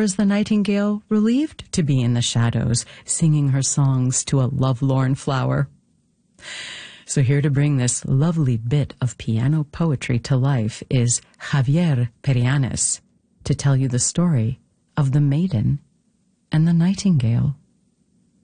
Or is the nightingale relieved to be in the shadows, singing her songs to a lovelorn flower? So here to bring this lovely bit of piano poetry to life is Javier Perianes to tell you the story of the maiden and the nightingale.